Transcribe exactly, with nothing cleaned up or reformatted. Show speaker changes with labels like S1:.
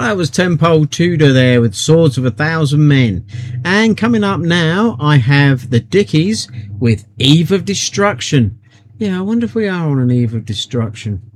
S1: that was Tenpole Tudor there with Swords of a Thousand Men. And coming up now, I have the Dickies with Eve of Destruction. Yeah, I wonder if we are on an Eve of Destruction.